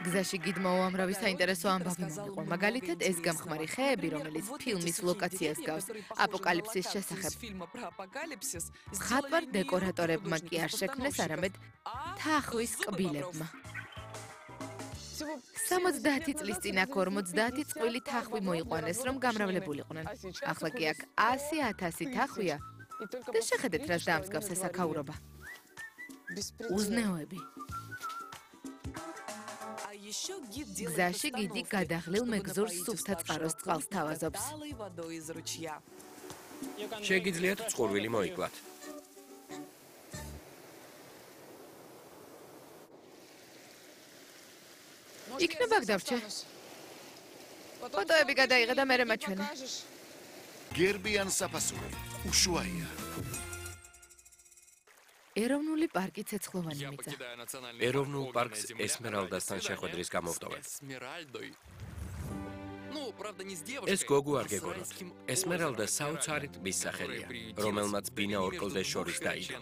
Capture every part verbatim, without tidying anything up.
გზაში გიდმა უამრავი საინტერესო ამბავი მოიყვა. მაგალითად, ეს გამხმარი ხეები, რომელიც ფილმის ლოკაციას გავს აპოკალიფსის შესახებ. მხატვარ დეკორატორებმა კი არ შექმნეს, არამედ თახვის კბილებმა. სამოცდაათი წლის წინ აქ ორმოცდაათი წყვილი თახვი მოიყვანეს, რომ გამრავლებულიყვნენ. ახლა კი აქ ასი ათასი თახვია და შეხედეთ, რას დაამსგავს ეს აქაურობა. უზნეოები. გზაში გიდი გადაღლილ მეგზურს სუფთა წყაროს წყალს თავაზობს. შეგიძლიათ წყურვილი მოიკლათ. იქნება გდავრჩე. ფოტოები გადაიღე და მერე მაჩვენე. გერბიან საფასური. უშუაია. ეროვნული პარკი ცეცხლოვანი მიწა. ეროვნულ პარკს ესმერალდასთან შეხვედრის გამოვდოვე. ეს გოგო არ გეგონოთ. ესმერალდა საოცარი ტბის სახელია, რომელმაც ბინა ორ კლდეს შორის დაიდო.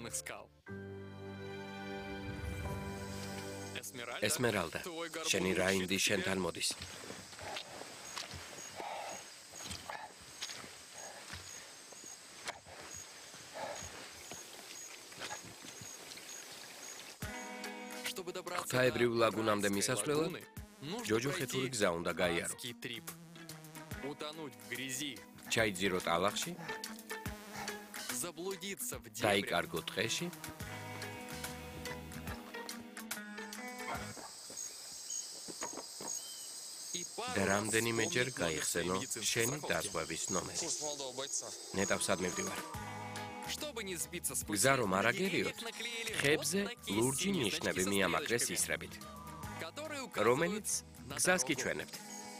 ესმერალდა, შენი რაინდი შენთან მოდის. ღვთაებრივ ლაგუნამდე მისასვლელად ჯოჯოხეთური გზა უნდა გაიარო. ჩაიძირო ტალახში, დაიკარგო ტყეში, და რამდენიმეჯერ გაიხსენო შენი დაზღვევის ნომერი. ნეტავსად მივდივარ. გზა რომ არ აგერიოთ, ხეებზე ლურჯი ნიშნები მიამაგრეს ისრებით, რომელიც გზას გიჩვენებთ.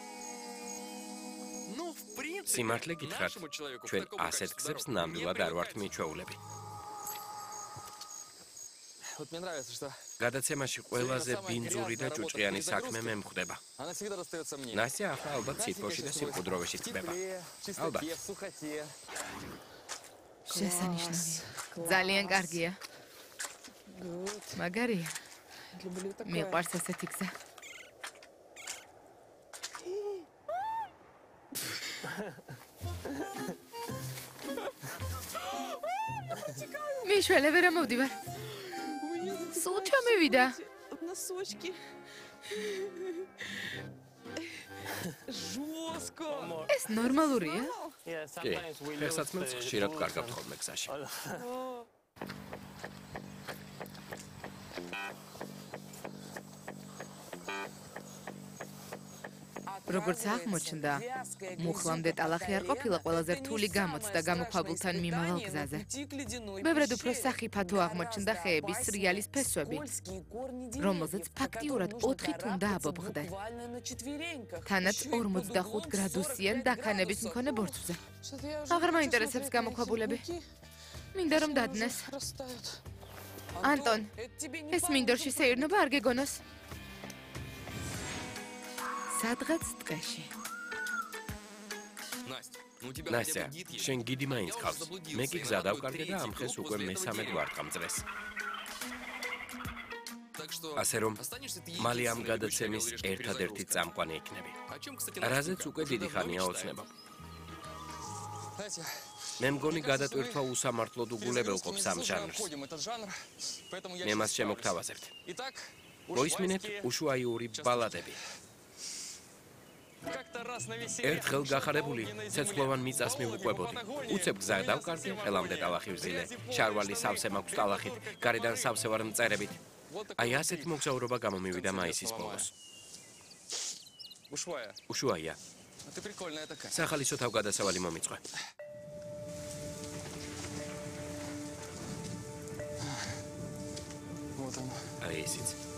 სიმართლე გითხრათ, ჩვენ ასეთ გზებს ნამდვილად არ ვართ მიჩვეულები. გადაცემაში ყველაზე ბინძური და ჭუჭყიანი საქმე მე მხვდება. ნასტია ახლა ალბათ სიტყვაში და სიმყუდროვეში წდება. ალბათ. შესანიშნავია. ძალიან კარგია. მაგარია. მიყვარს ასეთი გზა. მიშველე ვერ ამოვდივარ. სულ ჩამივიდა. ეს ნორმალურია? კი, ფეხსაცმელს ხშირად კარგავთ ხოლმე გზაში. როგორც აღმოჩნდა, მუხლამდე ტალახი არ ყოფილა ყველაზე რთული გამოცდა გამოფაბულთან მიმავალ გზაზე. ბევრად უფრო სახიფათო აღმოჩნდა ხეების სრიალის ფესვები, რომელზეც ფაქტიურად ოთხი თუნდა აბობხდა. თანაც ორმოცდახუთ გრადუსიან დაქანების მქონე ბორცვზე. აღარ მაინტერესებს გამოქვაბულები. მინდა რომ დადნეს. ანტონ, ეს მინდორში სეირნობა არ გეგონოს? სადღაც ტყეში. ნასტია, შენ გიდი მაინც ყავს. მე კი გზა დავკარგე და ამ ხეს უკვე მესამედ ვარტყამწრეს. ასე რომ, მალე ამ გადაცემის ერთადერთი წამყვანი იქნები. რაზეც უკვე დიდი ხანია ოცნება. მე მგონი გადატვირთვა უსამართლოდ უგულებელყოფს ამ ჟანრს. მე მას შემოგთავაზებთ. მოისმინეთ უშუაიური ბალადები. ერთხელ გახარებული ცეცხლოვან მიწას მივუყვებოდი. უცებ გზა დავკარგე, ხელამდე ტალახი ვზილე. შარვალი სავსე მაქვს ტალახით, გარედან სავსე ვარ მწერებით. აი ასეთი მოგზაურობა გამომივიდა მაისის ბოლოს. უშუაია. სახალისო თავგადასავალი მომიწვე. აი ისიც.